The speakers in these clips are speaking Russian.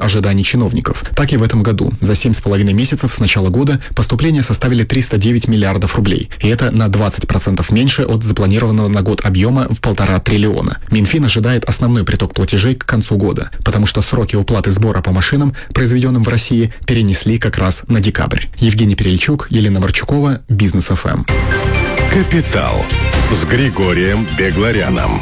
ожиданий чиновников. Так и в этом году. За 7,5 месяцев с начала года поступления составили 309 миллиардов рублей. И это на 20% меньше от запланированного на год объема в 1,5 триллиона. Минфин ожидает основной приток платежей к концу года, потому что сроки уплаты сбора по машинам, произведенным в России, перенесли как раз на декабрь. Евгений Перельчук, Елена Марчукова, Бизнес ФМ. Капитал с Григорием Бегларяном.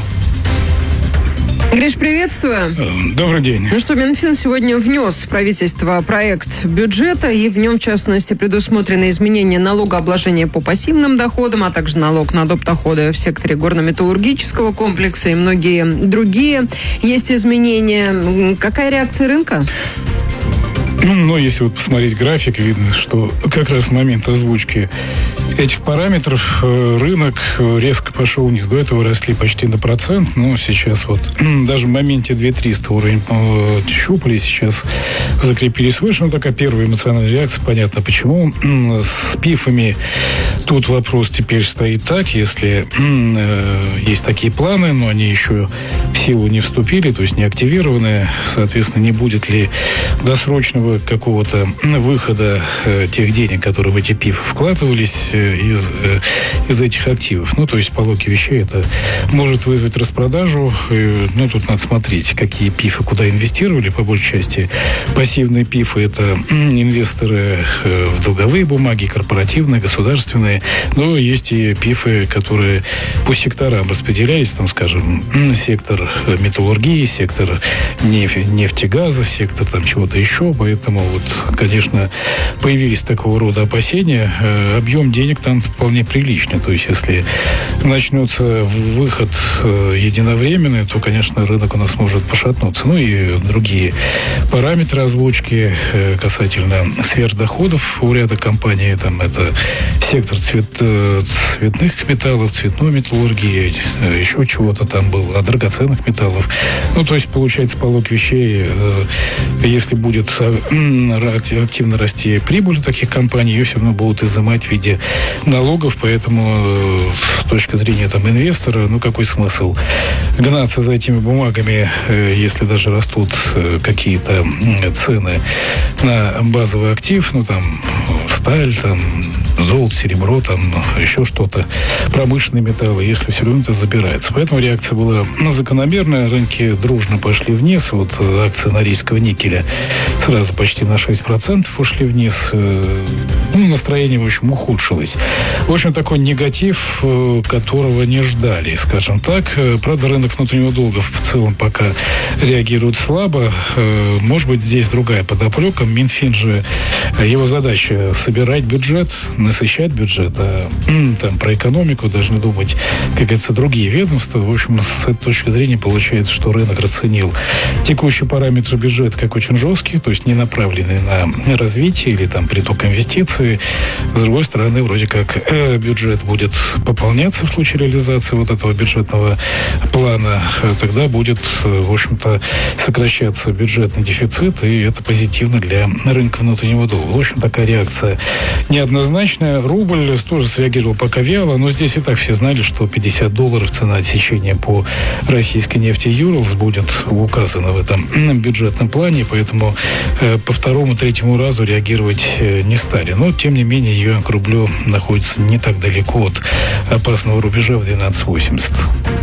Гриш, приветствую. Добрый день. Ну что, Минфин сегодня внес в правительство проект бюджета, и в нем, в частности, предусмотрены изменения налогообложения по пассивным доходам, а также налог на доп. Доходы в секторе горно-металлургического комплекса и многие другие. Есть изменения. Какая реакция рынка? Ну, если вот посмотреть график, видно, что как раз в момент озвучки этих параметров рынок резко пошел вниз. До этого росли почти на процент, но сейчас вот даже в моменте 2300 уровень щупали, сейчас закрепились выше. Ну, такая первая эмоциональная реакция, понятно почему. С пифами тут вопрос теперь стоит так, если есть такие планы, но они еще в силу не вступили, то есть не активированы, соответственно, не будет ли досрочного какого-то выхода тех денег, которые в эти пифы вкладывались из этих активов. Ну, то есть, по логике вещей, это может вызвать распродажу. Ну, тут надо смотреть, какие пифы куда инвестировали. По большей части пассивные пифы – это инвесторы в долговые бумаги, корпоративные, государственные. Но есть и пифы, которые по секторам распределялись, там, скажем, сектор металлургии, сектор нефтегаза, сектор там чего-то еще. Поэтому вот, конечно, появились такого рода опасения. Объем денег там вполне приличный. То есть, если начнется выход единовременный, то, конечно, рынок у нас может пошатнуться. Ну и другие параметры озвучки касательно сверхдоходов у ряда компаний. Там это сектор цветных металлов, цветной металлургии, еще чего-то там было, драгоценных металлов. Ну, то есть, получается, по логике вещей, если будет активно расти прибыль таких компаний, ее все равно будут изымать в виде налогов, поэтому с точки зрения там инвестора, ну какой смысл гнаться за этими бумагами, если даже растут какие-то цены на базовый актив, ну там сталь, там золото, серебро, там еще что-то, промышленные металлы, если все равно это забирается. Поэтому реакция была закономерная, рынки дружно пошли вниз, вот акции Норильского никеля сразу почти на 6% ушли вниз. Ну, настроение, в общем, ухудшилось. В общем, такой негатив, которого не ждали, скажем так. Правда, рынок внутреннего долга в целом пока реагирует слабо. Может быть, здесь другая подоплека. Минфин же, его задача собирать бюджет, насыщать бюджет, а там про экономику должны думать, как говорится, другие ведомства. В общем, с этой точки зрения получается, что рынок расценил текущие параметры бюджета как очень жесткие, то есть не направленные на развитие или там приток инвестиций. С другой стороны, вроде как бюджет будет пополняться в случае реализации вот этого бюджетного плана, тогда будет, в общем-то, сокращаться бюджетный дефицит, и это позитивно для рынка внутреннего долга. В общем, такая реакция неоднозначная. Рубль тоже среагировал пока вяло, но здесь и так все знали, что $50 цена отсечения по российской нефти Юрлс будет указана в этом бюджетном плане, поэтому по второму-третьему разу реагировать не стали. Но, тем не менее, юань к рублю находится не так далеко от опасного рубежа в 12.80.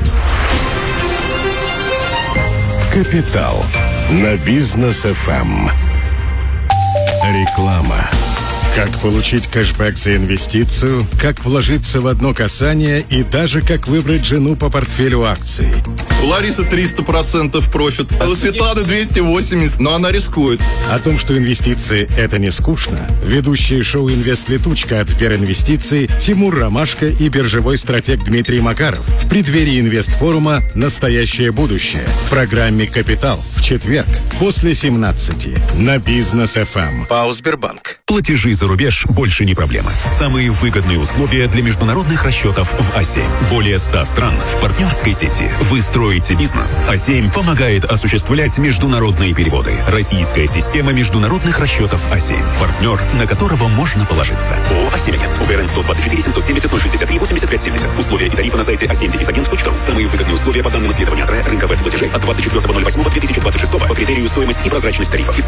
Капитал на Бизнес ФМ. Реклама. Как получить кэшбэк за инвестицию, как вложиться в одно касание и даже как выбрать жену по портфелю акций. У Ларисы 300% профит, а у Светланы 280%, но она рискует. О том, что инвестиции – это не скучно, ведущие шоу «Инвест-летучка» от Сберинвестиций Тимур Ромашко и биржевой стратег Дмитрий Макаров в преддверии инвестфорума «Настоящее будущее» в программе «Капитал» в четверг после 17 на Бизнес ФМ. ПАО «Сбербанк». Платежи за рубеж больше не проблема. Самые выгодные условия для международных расчетов в А7. Более 100 стран в партнерской сети. Вы строите бизнес. А7 помогает осуществлять международные переводы. Российская система международных расчетов А7. Партнер, на которого можно положиться. ООО «А7-Агент». УГРН 124 770 063 85 70. Условия и тарифы на сайте a7-agent.com. Самые выгодные условия по данным исследования рынка веб-платежей от 24.08.2026 по критерию стоимость и прозрачность тарифов.